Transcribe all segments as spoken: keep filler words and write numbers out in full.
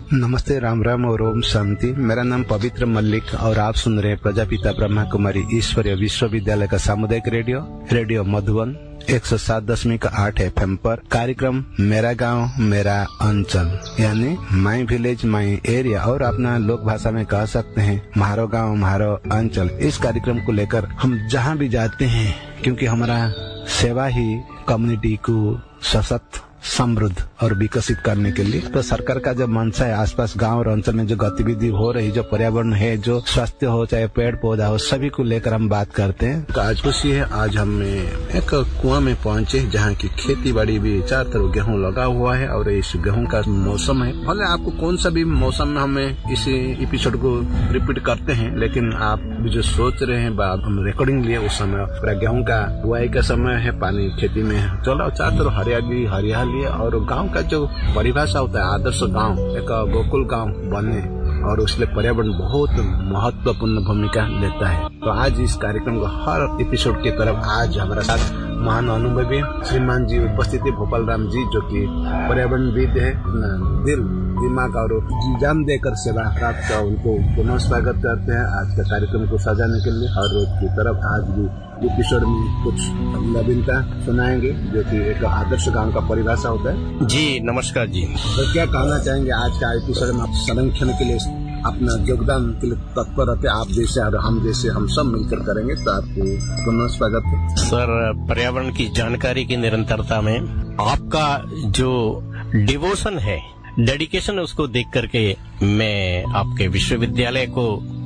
नमस्ते, राम राम और ओम शांति। मेरा नाम पवित्र मल्लिक और आप सुन रहे हैं प्रजापिता ब्रह्मा कुमारी ईश्वरीय विश्वविद्यालय का सामुदायिक रेडियो रेडियो मधुबन एक सौ सात दशमलव आठ एफ एम पर कार्यक्रम मेरा गांव मेरा अंचल, यानी माई विलेज माई एरिया, और अपना लोक भाषा में कह सकते हैं मारो गांव मारो अंचल। इस कार्यक्रम को लेकर हम जहां भी जाते हैं, क्योंकि हमारा सेवा ही कम्युनिटी को सशक्त, समृद्ध और विकसित करने के लिए, तो सरकार का जो मंशा है आसपास गांव और अंचल में जो गतिविधि हो रही, जो पर्यावरण है, जो स्वास्थ्य हो चाहे पेड़ पौधा हो, सभी को लेकर हम बात करते हैं। तो आज खुशी है, आज हम एक कुआं में पहुंचे जहां की खेती बाड़ी भी चार तरफ गेहूं लगा हुआ है और इस गेहूं का मौसम है। भले आपको कौन सा भी मौसम में हमें इस एपिसोड को रिपीट करते हैं, लेकिन आप भी जो सोच रहे हैं हम रिकॉर्डिंग लिए उस समय पूरा गेहूं का बुआई का समय है, पानी खेती में चलो, चार तरफ हरियाली हरियाली और गांव का जो परिभाषा होता है आदर्श गांव, एक गोकुल गांव बने, और उसमें पर्यावरण बहुत महत्वपूर्ण भूमिका लेता है। तो आज इस कार्यक्रम का हर एपिसोड की तरफ आज हमारे साथ महान अनुभवी श्रीमान जी उपस्थित है, भोपाल राम जी, जो कि पर्यावरणविद है। दिल दिमाग और जान देकर सेवा प्राप्त का उनको पुनः स्वागत करते हैं आज के कार्यक्रम को सजाने के लिए। हर रोज की तरफ आज भी एपिसोड में कुछ नवीनता सुनाएंगे, जो कि एक आदर्श गांव का परिभाषा होता है। जी नमस्कार जी। तो क्या कहना चाहेंगे आज का एपिसोड में? आप संरक्षण के लिए अपना योगदान के लिए तत्पर रहते, आप जैसे और हम जैसे हम सब मिलकर करेंगे, तो आपको पुनः स्वागत है। सर, पर्यावरण की जानकारी की निरंतरता में आपका जो डिवोशन है, डेडिकेशन, उसको देख करके मैं आपके विश्वविद्यालय को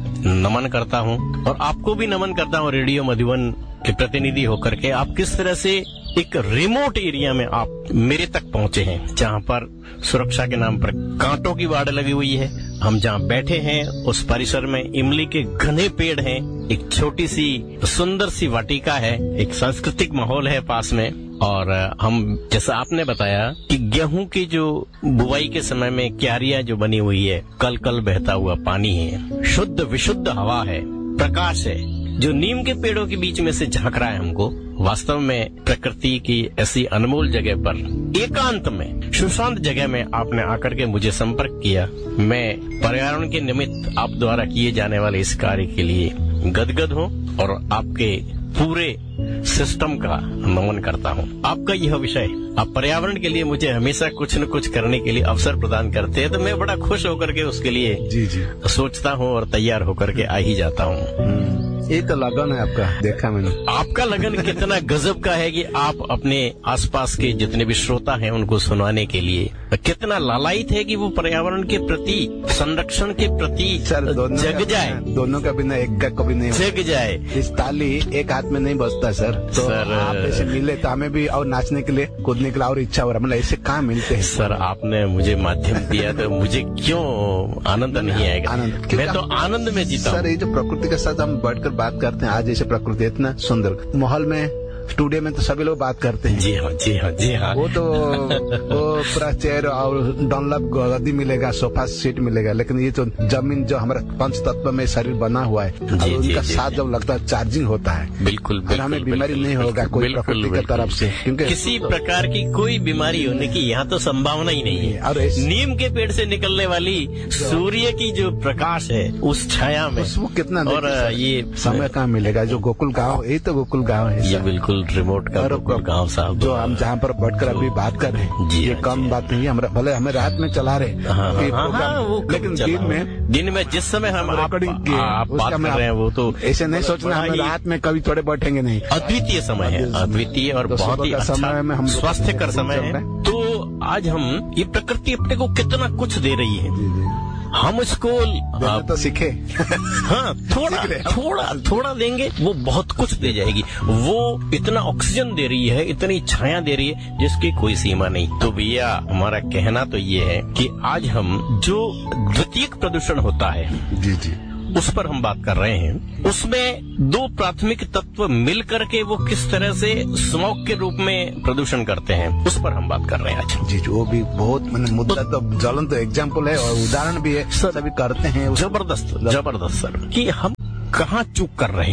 नमन करता हूं और आपको भी नमन करता हूं, रेडियो मधुबन के प्रतिनिधि होकर के। आप किस तरह से एक रिमोट एरिया में आप मेरे तक पहुंचे हैं, जहां पर सुरक्षा के नाम पर कांटों की बाड़ लगी हुई है। हम जहां बैठे हैं उस परिसर में इमली के घने पेड़ हैं, एक छोटी सी सुंदर सी वाटिका है, एक सांस्कृतिक माहौल है पास में। और हम, जैसा आपने बताया कि गेहूं की जो बुवाई के समय में क्यारियां जो बनी हुई है, कल कल बहता हुआ पानी है, शुद्ध विशुद्ध हवा है, प्रकाश है, जो नीम के पेड़ों के बीच में से झांक रहा है हमको। वास्तव में प्रकृति की ऐसी अनमोल जगह पर, एकांत में, सुशांत जगह में आपने आकर के मुझे संपर्क किया। मैं पर्यावरण के निमित्त आप द्वारा किए जाने वाले इस कार्य के लिए गदगद हूँ और आपके पूरे सिस्टम का नमन करता हूँ। आपका यह विषय, आप पर्यावरण के लिए मुझे हमेशा कुछ न कुछ करने के लिए अवसर प्रदान करते हैं, तो मैं बड़ा खुश होकर के उसके लिए जी जी सोचता हूँ और तैयार होकर के आ ही जाता हूँ। ये तो लगन है आपका, देखा मैंने। आपका लगन कितना गजब का है कि आप अपने आसपास के जितने भी श्रोता हैं उनको सुनाने के लिए कितना लालायित है कि वो पर्यावरण के प्रति, संरक्षण के प्रति जग जाए। दोनों का बिना एक का कभी नहीं जग जाए। इस ताली एक हाथ में नहीं बजता सर। तो सर आप ऐसे मिले तो हमें भी और नाचने के लिए, कूदने के लिए और इच्छा हो रहा, मतलब ऐसे कहाँ मिलते हैं? सर आपने मुझे माध्यम दिया तो मुझे क्यों आनंद नहीं आएगा? आनंद, मैं तो आनंद में जीता हूँ। सर ये जो प्रकृति के साथ हम बैठकर बात करते हैं, आज जैसे प्रकृति इतना सुंदर माहौल में, स्टूडियो में तो सभी लोग बात करते हैं। जी हाँ जी हाँ जी हाँ। वो तो वो पूरा चेयर और डॉनलप गद्दी मिलेगा, सोफा सीट मिलेगा, लेकिन ये तो जमीन जो हमारा पंच तत्व में शरीर बना हुआ है, और उनका साथ जब लगता है चार्जिंग होता है, बिल्कुल बिल्कुल हमें बीमारी नहीं होगा कोई प्रकृति की तरफ से, क्योंकि किसी प्रकार की कोई बीमारी होने की यहाँ तो संभावना ही नहीं है। और नीम के पेड़ से निकलने वाली सूर्य की जो प्रकाश है उस छाया में, वो कितना, और ये समय कहाँ मिलेगा? जो गोकुल गाँव, यही तो गोकुल गाँव है, ये बिल्कुल रिमोट का गांव साहब, जो हम जहाँ पर बैठकर अभी बात कर रहे हैं, ये कम बात नहीं है। भले हमें रात में चला रहे, लेकिन दिन में दिन में जिस समय हम रिकॉर्डिंग की बात कर रहे हैं, वो तो ऐसे नहीं सोचना हमें रात में कभी थोड़े बैठेंगे नहीं। अद्वितीय समय है, अद्वितीय और बहुत ही अच्छा समय में हम स्वास्थ्यकर समय है। तो आज हम, ये प्रकृति अपने को कितना कुछ दे रही है, हम इसको तो सीखे। हाँ, थोड़ा थोड़ा थोड़ा देंगे, वो बहुत कुछ दे जाएगी। वो इतना ऑक्सीजन दे रही है, इतनी छाया दे रही है जिसकी कोई सीमा नहीं। तो भैया हमारा कहना तो ये है कि आज हम जो द्वितीयक प्रदूषण होता है, जी जी, उस पर हम बात कर रहे हैं। उसमें दो प्राथमिक तत्व मिल करके वो किस तरह से स्मोक के रूप में प्रदूषण करते हैं, उस पर हम बात कर रहे हैं आज। जी, जो भी बहुत मुद्दा तो ज्वलंत तो एग्जाम्पल है और उदाहरण भी है, सभी करते हैं। जबरदस्त जबरदस्त सर, कि हम कहाँ चूक कर रहे हैं।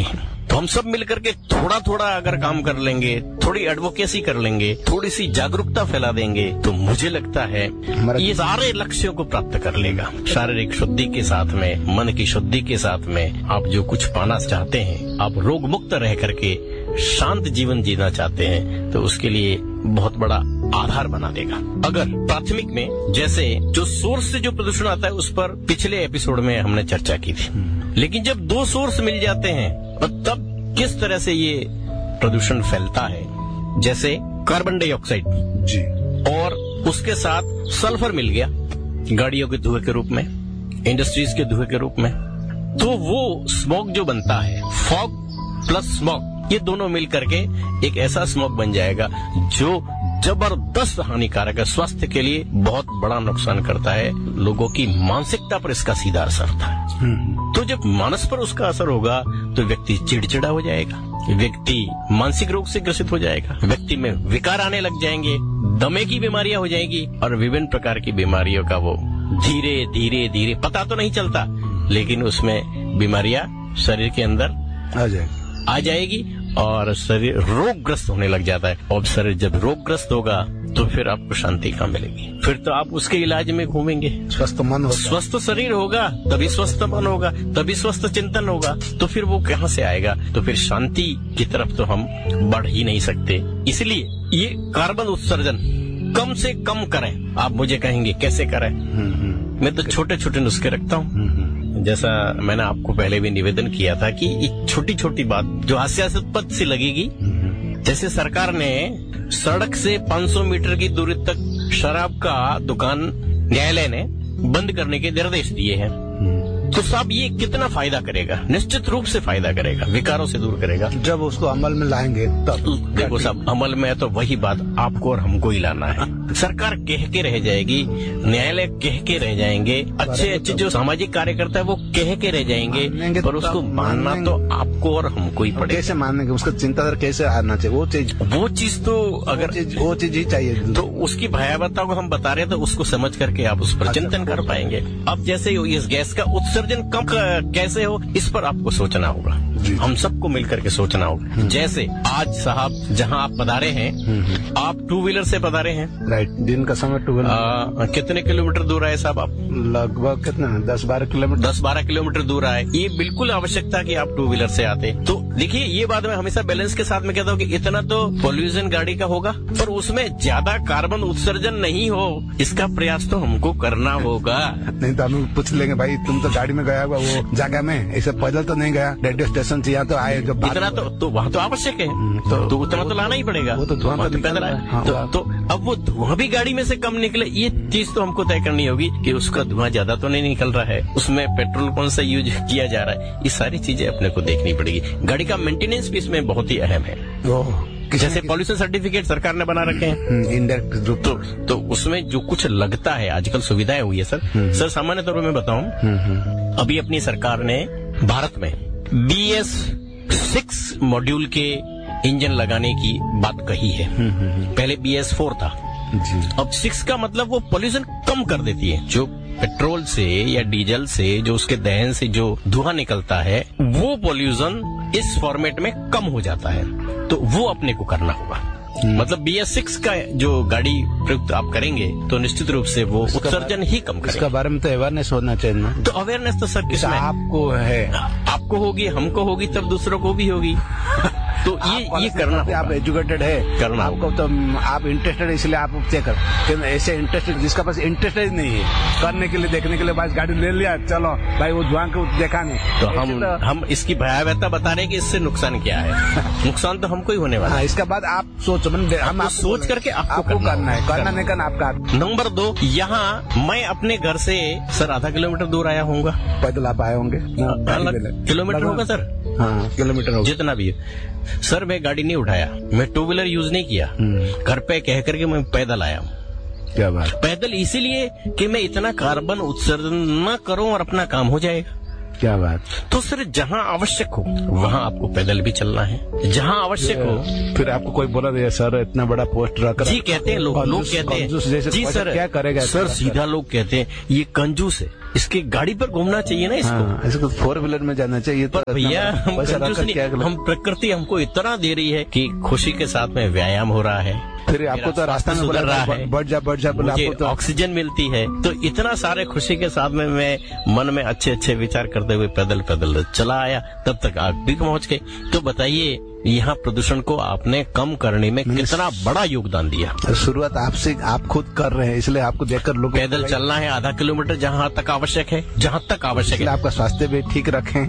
तो हम सब मिलकर के थोड़ा थोड़ा अगर काम कर लेंगे, थोड़ी एडवोकेसी कर लेंगे, थोड़ी सी जागरूकता फैला देंगे, तो मुझे लगता है ये सारे लक्ष्यों को प्राप्त कर लेगा। शारीरिक शुद्धि के साथ में, मन की शुद्धि के साथ में, आप जो कुछ पाना चाहते हैं, आप रोग मुक्त रह करके शांत जीवन जीना चाहते हैं, तो उसके लिए बहुत बड़ा आधार बना देगा। अगर प्राथमिक में जैसे जो सोर्स से जो प्रदूषण आता है उस पर पिछले एपिसोड में हमने चर्चा की थी, लेकिन जब दो सोर्स मिल जाते हैं तब किस तरह से ये प्रदूषण फैलता है, जैसे कार्बन डाइऑक्साइड जी और उसके साथ सल्फर मिल गया गाड़ियों के धुएं के रूप में, इंडस्ट्रीज के धुएं के रूप में, तो वो स्मोक जो बनता है, फॉग प्लस स्मोक, ये दोनों मिल करके एक ऐसा स्मोक बन जाएगा जो जबरदस्त हानिकारक है, स्वास्थ्य के लिए बहुत बड़ा नुकसान करता है, लोगों की मानसिकता पर इसका सीधा असर था। तो जब मानस पर उसका असर होगा तो व्यक्ति चिड़चिड़ा हो जाएगा, व्यक्ति मानसिक रोग से ग्रसित हो जाएगा, व्यक्ति में विकार आने लग जाएंगे, दमे की बीमारियां हो जाएगी और विभिन्न प्रकार की बीमारियों का वो धीरे धीरे धीरे पता तो नहीं चलता, लेकिन उसमें बीमारियां शरीर के अंदर आ जाएगी आ जाएगी और शरीर रोगग्रस्त होने लग जाता है। और शरीर जब रोगग्रस्त होगा तो फिर आपको शांति कहाँ मिलेगी, फिर तो आप उसके इलाज में घूमेंगे। स्वस्थ मन होगा, स्वस्थ शरीर होगा तभी स्वस्थ मन होगा, तभी स्वस्थ चिंतन होगा, तो फिर वो कहाँ से आएगा, तो फिर शांति की तरफ तो हम बढ़ ही नहीं सकते। इसलिए ये कार्बन उत्सर्जन कम से कम करें। आप मुझे कहेंगे कैसे करें, मैं तो छोटे छोटे नुस्खे रखता हूँ। जैसा मैंने आपको पहले भी निवेदन किया था कि एक छोटी छोटी बात जो हास्यास्पद सी लगेगी, जैसे सरकार ने सड़क से पाँच सौ मीटर की दूरी तक शराब का दुकान न्यायालय ने बंद करने के निर्देश दिए हैं, तो साहब ये कितना फायदा करेगा, निश्चित रूप से फायदा करेगा, विकारों से दूर करेगा। जब उसको अमल में लाएंगे तब देखो साहब, अमल में तो वही बात आपको और हमको ही लाना है। सरकार कह के रह जाएगी, न्यायालय कह के रह जाएंगे, अच्छे अच्छे जो सामाजिक कार्यकर्ता है वो कह के रह जाएंगे, पर उसको मानना तो आपको और हमको ही पड़ेगा। कैसे मानेंगे, उसका चिंता कैसे आना चाहिए, वो चीज वो चीज तो अगर वो चीज ही चाहिए, तो उसकी भयावहता को हम बता रहे हैं तो उसको समझ करके आप उस पर चिंतन कर पाएंगे। अब जैसे इस गैस का उत्सर्जन कम कैसे हो, इस पर आपको सोचना होगा, हम सबको मिलकर के सोचना होगा। जैसे आज साहब जहां आप पधारे हैं, आप टू व्हीलर से पधारे हैं, राइट, दिन का समय टू व्हीलर कितने किलोमीटर दूर आए साहब आप? लगभग कितना, दस बारह किलोमीटर दस बारह किलोमीटर दूर आए। ये बिल्कुल आवश्यकता कि आप टू व्हीलर से आते। तो देखिए ये बात मैं हमेशा बैलेंस के साथ में कहता हूँ कि इतना तो पॉल्यूशन गाड़ी का होगा, पर उसमें ज्यादा कार्बन उत्सर्जन नहीं हो, इसका प्रयास तो हमको करना होगा। नहीं तो हम पूछ लेंगे, भाई तुम तो गाड़ी में गया हुआ वो जगह में, ऐसे पैदल तो नहीं गया, रेडियो स्टेशन से यहाँ तो आए, जो इतना तो, तो वहाँ तो आवश्यक है, तो, तो उतना तो लाना ही पड़ेगा, वो तो धुआं तो पैदल आए, तो, तो अब वो धुआं भी गाड़ी में से कम निकले, ये चीज तो हमको तय करनी होगी कि उसका धुआं ज्यादा तो नहीं निकल रहा है, उसमें पेट्रोल कौन सा यूज किया जा रहा है, ये सारी चीजें अपने को देखनी पड़ेगी। गाड़ी का मेंटेनेंस भी इसमें बहुत ही अहम है। जैसे पॉल्यूशन सर्टिफिकेट सरकार ने बना रखे हैं इंडायरेक्ट, तो, तो उसमें जो कुछ लगता है, आजकल सुविधाएं हुई है सर। सर सामान्य तौर पर मैं बताऊं, अभी अपनी सरकार ने भारत में बी एस सिक्स मॉड्यूल के इंजन लगाने की बात कही है। पहले बी एस फोर था, अब सिक्स का मतलब वो पॉल्यूशन कम कर देती है। जो पेट्रोल से या डीजल से जो उसके दहन से जो धुआं निकलता है, वो पॉल्यूशन इस फॉर्मेट में कम हो जाता है, तो वो अपने को करना होगा। मतलब बी एस सिक्स का जो गाड़ी प्रयुक्त आप करेंगे तो निश्चित रूप से वो उत्सर्जन ही कम करेगा। इसका बारे में तो अवेयरनेस होना चाहिए ना। तो अवेयरनेस तो सर किसमें आपको है, आपको होगी, हमको होगी, तब दूसरों को भी होगी। तो ये ये करना, आप एजुकेटेड है, करना आपको तो आप इंटरेस्टेड, इसलिए आप चेक कर। ऐसे इंटरेस्टेड जिसका पास इंटरेस्टेड नहीं है करने के लिए, देखने के लिए, बस गाड़ी ले लिया, चलो भाई वो धुआं को देखा नहीं, तो हम तो हम इसकी भयावहता बता रहे हैं कि इससे नुकसान क्या है। नुकसान तो हमको ही होने वाला है। इसके बाद आप सोच, हम आप सोच करके आपको, आपको करना है, करना नहीं करना आपका। नंबर दो, यहाँ मैं अपने घर से सर आधा किलोमीटर दूर आया होऊंगा, पैदल आप आए होंगे, किलोमीटर होगा सर, हाँ किलोमीटर होगा, जितना भी है सर। मैं गाड़ी नहीं उठाया, मैं टू व्हीलर यूज नहीं किया, घर पे कह करके मैं पैदल आया हूँ। क्या बात? पैदल इसीलिए कि मैं इतना कार्बन उत्सर्जन न करूं और अपना काम हो जाएगा। क्या बात। तो सर जहाँ आवश्यक हो वहाँ आपको पैदल भी चलना है, जहाँ आवश्यक हो। फिर आपको कोई बोला दे सर इतना बड़ा पोस्ट रखकर, जी कहते हैं लोग, लोग कहते हैं जी सर क्या करेगा सर, सीधा लोग कहते हैं ये कंजूस है, इसके गाड़ी पर घूमना चाहिए ना इसको। हाँ, इसको फोर व्हीलर में जाना चाहिए। तो भैया हम कंजूस नहीं, हम प्रकृति हमको इतना दे रही है कि खुशी के साथ में व्यायाम हो रहा है, फिर आपको तो रास्ता में सुधर रहा है, बढ़ जा बढ़ जा बोला, मुझे आपको तो ऑक्सीजन मिलती है। तो इतना सारे खुशी के साथ में मैं मन में अच्छे अच्छे विचार करते हुए पैदल पैदल चला आया, तब तक आप भी पहुंच गए। तो बताइए यहाँ प्रदूषण को आपने कम करने में कितना बड़ा योगदान दिया। शुरुआत आपसे आप खुद कर रहे हैं, इसलिए आपको देखकर लोग पैदल चलना है आधा किलोमीटर जहाँ तक आवश्यक है, जहाँ तक आवश्यक है। आपका स्वास्थ्य भी ठीक रखें।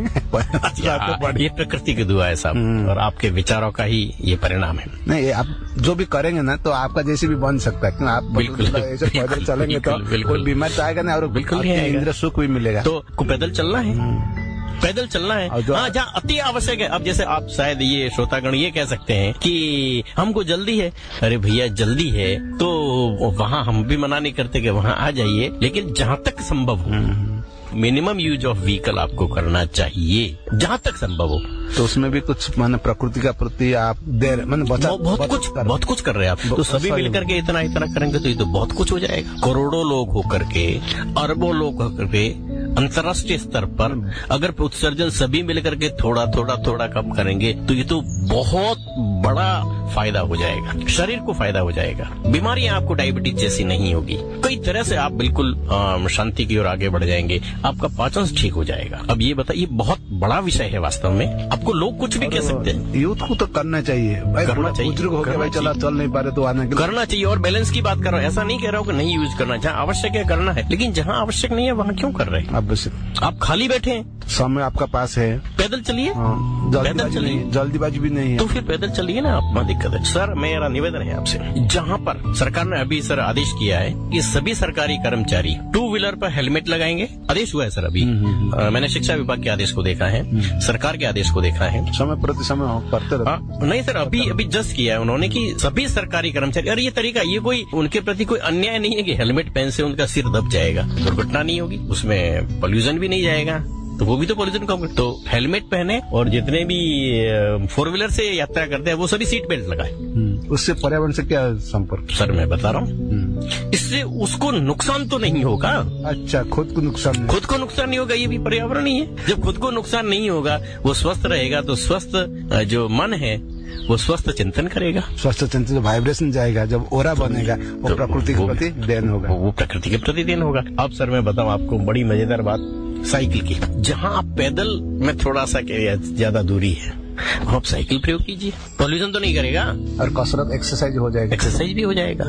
ये प्रकृति की दुआ है साहब, और आपके विचारों का ही ये परिणाम है। नहीं, आप जो भी करेंगे ना तो आपका जैसे भी बन सकता है, क्योंकि आप बिल्कुल ऐसे पैदल चलेंगे तो कोई बीमार तो आएगा ना, और बिल्कुल इंद्र सुख भी मिलेगा। तो पैदल चलना है, पैदल चलना है। हाँ, जहाँ अति आवश्यक है। अब जैसे आप शायद ये श्रोतागण ये कह सकते हैं कि हमको जल्दी है, अरे भैया जल्दी है तो वहाँ हम भी मना नहीं करते कि वहाँ आ जाइए, लेकिन जहाँ तक संभव हो मिनिमम यूज ऑफ व्हीकल आपको करना चाहिए, जहाँ तक संभव हो। तो उसमें भी कुछ माने प्रकृति का प्रति आप दे मैंने बचा बहुत कुछ कर, बहुत कुछ कर रहे हैं आप। तो सभी मिलकर के इतना इतना करेंगे तो ये तो बहुत कुछ हो जाएगा। करोड़ों लोग होकर के, अरबों लोग होकर के अंतर्राष्ट्रीय स्तर पर अगर उत्सर्जन सभी मिलकर के थोड़ा थोड़ा थोड़ा कम करेंगे तो ये तो बहुत बड़ा फायदा हो जाएगा, शरीर को फायदा हो जाएगा। बीमारियां आपको डायबिटीज जैसी नहीं होगी, कई तरह से आप बिल्कुल शांति की ओर आगे बढ़ जाएंगे, आपका पाचन ठीक हो जाएगा। अब ये बताइए, बहुत बड़ा विषय है वास्तव में, आपको लोग कुछ भी कह सकते हैं। यूथ को तो करना चाहिए, करना चाहिए, बुजुर्ग हो गया भाई चला चल नहीं पा रहे तो आने करना चाहिए। और बैलेंस की बात कर रहा हूँ, ऐसा नहीं कह रहा हूँ कि नहीं यूज करना, जहाँ आवश्यक है करना है, लेकिन जहाँ आवश्यक नहीं है वहाँ क्यों कर रहे हैं? आप बस आप खाली बैठे हैं, समय आपका पास है, पैदल चलिए। पैदल चलिए, जल्दीबाजी भी नहीं है तो फिर पैदल चलिए ना, आप दिक्कत है। सर मेरा निवेदन है आपसे, जहाँ पर सरकार ने अभी सर आदेश किया है कि सभी सरकारी कर्मचारी टू व्हीलर पर हेलमेट लगाएंगे, आदेश हुआ है सर अभी। आ, मैंने शिक्षा विभाग के आदेश को देखा है, सरकार के आदेश को देखा है, समय प्रति समय करते रहते। नहीं सर, अभी अभी जस्ट किया है उन्होंने कि सभी सरकारी कर्मचारी, और ये तरीका, ये कोई उनके प्रति कोई अन्याय नहीं है कि हेलमेट पहन से उनका सिर दब जाएगा, दुर्घटना नहीं होगी, उसमें पॉल्यूशन भी नहीं जाएगा, तो वो भी तो पॉल्यूशन कम। तो हेलमेट पहने, और जितने भी फोर व्हीलर से यात्रा करते हैं वो सभी सीट बेल्ट लगाए। उससे पर्यावरण से क्या संपर्क? सर मैं बता रहा हूँ, इससे उसको नुकसान तो नहीं होगा। अच्छा, खुद को नुकसान नहीं, खुद को नुकसान नहीं होगा, ये भी पर्यावरण ही है। जब खुद को नुकसान नहीं होगा, वो स्वस्थ रहेगा, तो स्वस्थ जो मन है वो स्वस्थ चिंतन करेगा, स्वस्थ चिंतन वाइब्रेशन जाएगा, जब ओरा बनेगा वो तो प्रकृति के प्रति देन होगा, वो प्रकृति के प्रति देन होगा। अब सर मैं बताऊं आपको बड़ी मजेदार बात साइकिल की, जहाँ आप पैदल में थोड़ा सा ज्यादा दूरी है, आप साइकिल प्रयोग कीजिए, पॉल्यूशन तो नहीं करेगा, और कसरत एक्सरसाइज हो जाएगा, एक्सरसाइज भी हो जाएगा।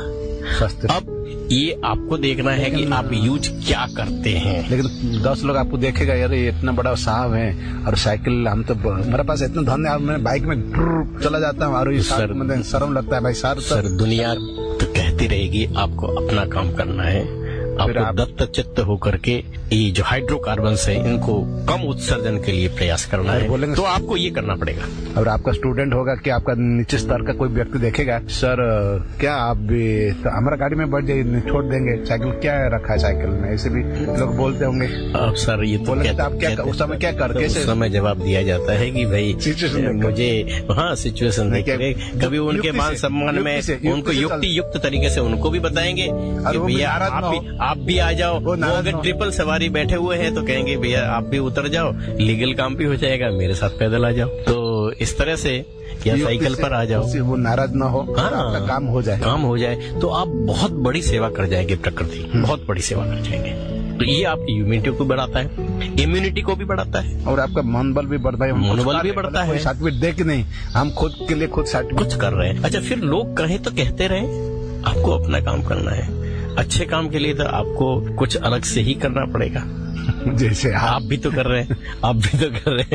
अब ये आपको देखना है कि आप यूज क्या करते हैं। लेकिन दस लोग आपको देखेगा, यार ये इतना बड़ा साहब है और साइकिल, हम तो मेरे पास इतना धन है, मैं बाइक में चला जाता हूँ, और ये सर मतलब शर्म लगता है भाई। सर सर दुनिया तो कहती रहेगी, आपको अपना काम करना है, आपको आप... दत्त चित्त होकर के ये जो हाइड्रोकार्बन है इनको कम उत्सर्जन के लिए प्रयास करना है, तो आपको ये करना पड़ेगा। और आपका स्टूडेंट होगा कि आपका नीचे स्तर का कोई व्यक्ति देखेगा, सर क्या आप भी तो हमारा गाड़ी में बढ़ जाइए, छोड़ देंगे, साइकिल क्या रखा है साइकिल में, ऐसे भी लोग बोलते होंगे। अब सर ये तो कहते, आप क्या उस समय क्या कर, उस समय जवाब दिया जाता है कि भाई मुझे हाँ सिचुएशन देखे, कभी उनके मान सम्मान में उनको युक्ति युक्त तरीके से उनको भी बताएंगे भैया आप भी आ जाओ। वो अगर ट्रिपल सवारी बैठे हुए हैं तो कहेंगे भैया आप भी उतर जाओ, लीगल काम भी हो जाएगा, मेरे साथ पैदल आ जाओ। तो इस तरह से या साइकिल पर आ जाओ, वो नाराज ना हो, हाँ, आपका काम हो जाए काम हो जाए तो आप बहुत बड़ी सेवा कर जाएंगे, प्रकृति बहुत बड़ी सेवा कर जाएंगे। तो ये आपकी इम्यूनिटी को बढ़ाता है, इम्यूनिटी को भी बढ़ाता है, और आपका मनोबल भी बढ़ता है, मनोबल भी बढ़ता है। सर्टिफिकेट दे के नहीं, हम खुद के लिए खुद कुछ कर रहे हैं। अच्छा, फिर लोग कहे तो कहते रहे, आपको अपना काम करना है। अच्छे काम के लिए तो आपको कुछ अलग से ही करना पड़ेगा, जैसे आप, आप भी तो कर रहे हैं, आप भी तो कर रहे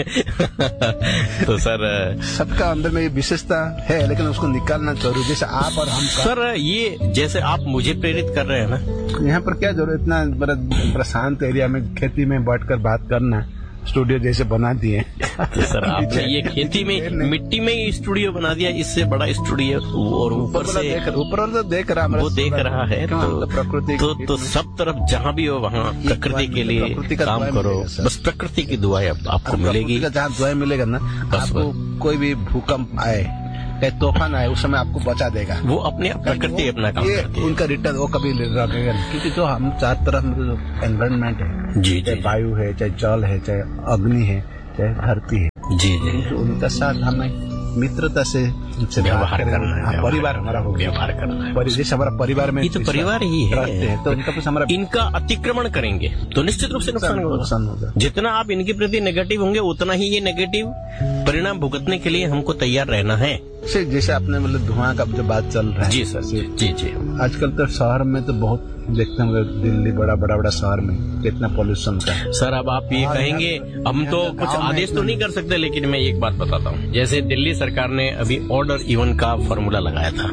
हैं। तो सर सबका अंदर में ये विशेषता है, लेकिन उसको निकालना जरूरी, जैसे आप और हम। सर ये जैसे आप मुझे प्रेरित कर रहे हैं ना, यहाँ पर क्या जरूरत, इतना बड़ा शांत एरिया में खेती में बैठकर बात करना, स्टूडियो जैसे बना दिए। तो सर आपने ये खेती में मिट्टी में ही स्टूडियो बना दिया, इससे बड़ा स्टूडियो, और ऊपर से ऊपर तो देख रहा वो देख रहा है तो प्रकृति तो, तो सब तरफ जहाँ भी हो वहाँ प्रकृति के लिए काम करो, बस प्रकृति की दुआएं आपको मिलेगी। जहाँ दुआएं मिलेगा ना, आपको कोई भी भूकंप आए, तूफान आए, उस समय आपको बचा देगा। वो अपने प्रकृति अपना काम करती है। उनका रिटर्न वो कभी रखेगा, क्योंकि जो हम चार तरफ एनवायरमेंट है, जी चाहे वायु है, चाहे जल है, चाहे अग्नि है, चाहे धरती है, जी जी, तो उनका साथ हमें मित्रता से व्यवहार करना है, परिवार हमारा हो, व्यवहार करना है। जैसे हमारा परिवार में ये तो परिवार ही है, तो इनका कुछ हमारा इनका अतिक्रमण करेंगे तो निश्चित रूप से नुकसान होगा। जितना आप इनके प्रति नेगेटिव होंगे उतना ही ये नेगेटिव परिणाम भुगतने के लिए हमको तैयार रहना है। जैसे आपने मतलब धुआं का जो बात चल रहा है, जी सर, जी जी जी। आजकल तो शहर में तो बहुत देखते हैं, दिल्ली बड़ा बड़ा बड़ा शहर में कितना पॉल्यूशन का है। सर अब आप ये कहेंगे हम तो कुछ आदेश तो नहीं कर सकते, लेकिन मैं एक बात बताता हूँ। जैसे दिल्ली सरकार ने अभी ऑर्डर इवन का फॉर्मूला लगाया था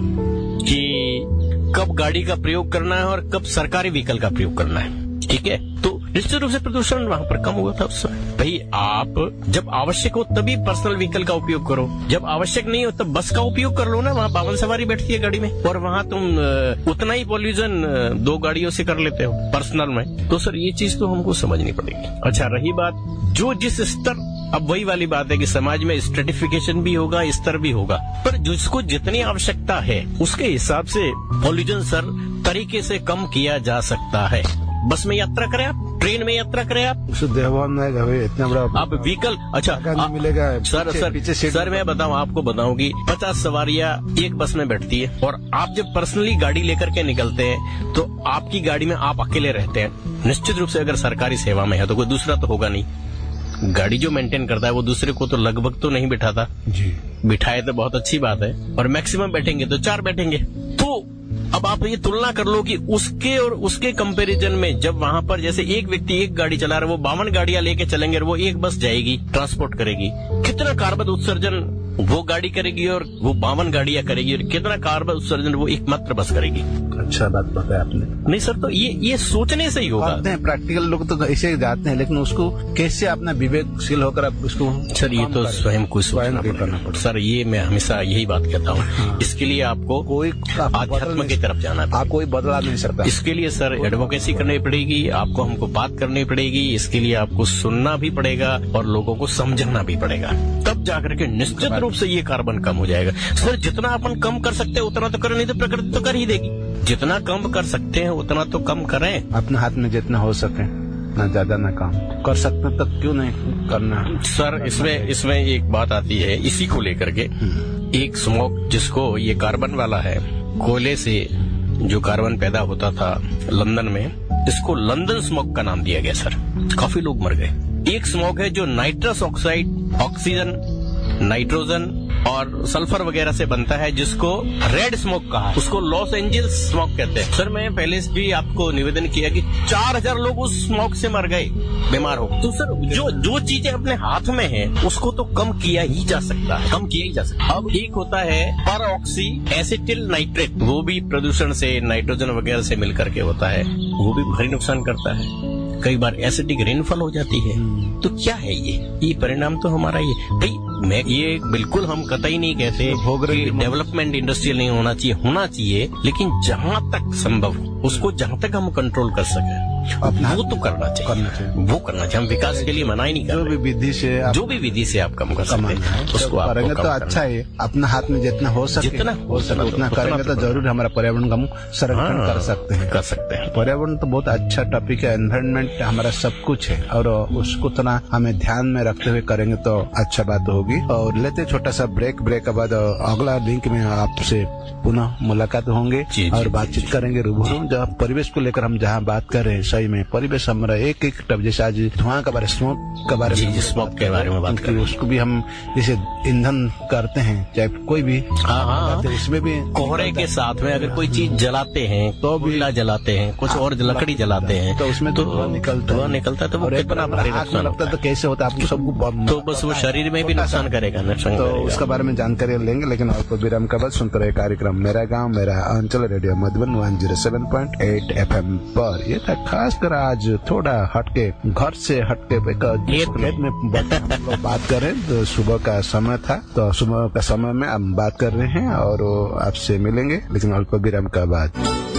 कि कब गाड़ी का प्रयोग करना है और कब सरकारी व्हीकल का प्रयोग करना है, ठीक है। तो निश्चित रूप से प्रदूषण वहाँ पर कम हुआ था उस समय। भाई आप जब आवश्यक हो तभी पर्सनल व्हीकल का उपयोग करो, जब आवश्यक नहीं हो तब बस का उपयोग कर लो ना। वहाँ बावन सवारी बैठती है गाड़ी में, और वहाँ तुम उतना ही पॉल्यूशन दो गाड़ियों से कर लेते हो पर्सनल में। तो सर ये चीज तो हमको समझनी पड़ेगी। अच्छा रही बात जो जिस स्तर, अब वही वाली बात है कि समाज में स्ट्रेटिफिकेशन भी होगा, स्तर भी होगा, पर जिसको जितनी आवश्यकता है उसके हिसाब से पॉल्यूशन सर तरीके से कम किया जा सकता है। बस में यात्रा करें आप, ट्रेन में यात्रा करें आप, इतना बड़ा आप व्हीकल, अच्छा नहीं मिलेगा सर। सर सर मैं बताऊं आपको बताऊं कि पचास सवारियां एक बस में बैठती है, और आप जब पर्सनली गाड़ी लेकर के निकलते हैं तो आपकी गाड़ी में आप अकेले रहते हैं। निश्चित रूप से अगर सरकारी सेवा में है तो कोई दूसरा तो होगा नहीं। गाड़ी जो मेंटेन करता है वो दूसरे को तो लगभग तो नहीं बिठाता जी, बिठाए तो बहुत अच्छी बात है, और मैक्सिमम बैठेंगे तो चार बैठेंगे। तो अब आप ये तुलना कर लो कि उसके और उसके कंपैरिजन में, जब वहां पर जैसे एक व्यक्ति एक गाड़ी चला रहा है, वो बावन गाड़ियां लेके चलेंगे और वो एक बस जाएगी, ट्रांसपोर्ट करेगी, कितना कार्बन उत्सर्जन वो गाड़ी करेगी और वो बावन गाड़ियां करेगी, और कितना कार्बन उत्सर्जन वो एकमात्र बस करेगी। अच्छा बात बताया आपने। नहीं सर, तो ये ये सोचने से ही होगा। प्रैक्टिकल लोग तो ऐसे जाते हैं, लेकिन उसको कैसे अपना विवेकशील होकर आप उसको, सर ये तो स्वयं को सोचना पड़ेगा। सर ये मैं हमेशा यही बात कहता हूँ, हाँ। इसके लिए आपको कोई आध्यात्म की तरफ जाना है, आप कोई बदला नहीं सकता। इसके लिए सर एडवोकेसी करनी पड़ेगी, आपको हमको बात करनी पड़ेगी, इसके लिए आपको सुनना भी पड़ेगा और लोगों को समझाना भी पड़ेगा, तब जाकर के निश्चित रूप से ये कार्बन कम हो जाएगा। सर जितना अपन कम कर सकते हैं उतना तो करें, नहीं तो प्रकृति तो कर ही देगी। जितना कम कर सकते हैं उतना तो कम करें, अपने हाथ में जितना हो सके, ना ज्यादा ना कम कर सकते तब क्यों नहीं करना। सर इसमें इसमें एक बात आती है इसी को लेकर के, एक स्मोक जिसको ये कार्बन वाला है, कोयले से जो कार्बन पैदा होता था लंदन में, इसको लंदन स्मोक का नाम दिया गया सर। काफी लोग मर गए। एक स्मोक है जो नाइट्रस ऑक्साइड, ऑक्सीजन, नाइट्रोजन और सल्फर वगैरह से बनता है, जिसको रेड स्मोक कहा, उसको लॉस एंजल्स स्मोक कहते हैं। सर मैं पहले से भी आपको निवेदन किया कि चार हजार लोग उस स्मोक से मर गए, बीमार हो। तो सर जो जो चीजें अपने हाथ में है उसको तो कम किया ही जा सकता है, कम किया ही जा सकता है। अब एक होता है पर ऑक्सी एसिटिल नाइट्रेट, वो भी प्रदूषण से, नाइट्रोजन वगैरह से मिलकर के होता है, वो भी भारी नुकसान करता है। कई बार एसिडिक रेनफॉल हो जाती है। तो क्या है ये ये परिणाम तो हमारा ये भाई, मैं ये बिल्कुल हम कतई नहीं कहते कि डेवलपमेंट इंडस्ट्रियल नहीं होना चाहिए, होना चाहिए, लेकिन जहाँ तक संभव उसको जहाँ तक हम कंट्रोल कर सके वो तो करना चाहिए, करना चाहिए, वो करना चाहिए। हम विकास के लिए मना ही नहीं कर रहे, जो भी विधि से जो भी विधि से आप कम कर सकते हैं उसको आप करेंगे तो अच्छा है। अपना हाथ में जितना हो सके, जितना हो सके उतना करेंगे तो जरूर हमारा पर्यावरण का संरक्षण कर सकते हैं कर सकते हैं पर्यावरण तो बहुत अच्छा टॉपिक है, एनवायरमेंट हमारा सब कुछ है, और उसको थोड़ा हमें ध्यान में रखते हुए करेंगे तो अच्छा बात होगी। और लेते छोटा सा ब्रेक, ब्रेक के बाद अगला लिंक में आपसे पुनः मुलाकात होंगे और बातचीत करेंगे रूबरू। जब परिवेश को लेकर हम जहाँ बात कर रहे हैं, सही में परिवेश हमारा एक एक टब, जैसे आज धुआं के बारे, स्मोक के बारे में, स्मोक के बारे में बात करें, उसको भी हम जैसे ईंधन करते हैं, चाहे कोई भी, हाँ हाँ, इसमें भी कोहरे के साथ में अगर कोई चीज जलाते हैं तो कोयला जलाते हैं, कुछ और लकड़ी जलाते हैं, तो उसमें धुआं निकलता धुआं निकलता है, तो वो कितना भारी नुकसान लगता है। तो कैसे होता है आपको सबको, तो बस वो शरीर में भी नुकसान नुकसान करेगा, नुकसान तो करेगा। उसके बारे में जानकारी लेंगे, लेकिन अल्प विराम के बाद सुनते रहे कार्यक्रम मेरा गांव मेरा अंचल radio Madhuban one zero seven point eight F M पर। ये था खासकर आज थोड़ा हटके, घर से हटके खेत में हम लोग बात करें, तो सुबह का समय था, तो सुबह का समय में हम बात कर रहे हैं और आपसे मिलेंगे, लेकिन अल्प विराम का बाद।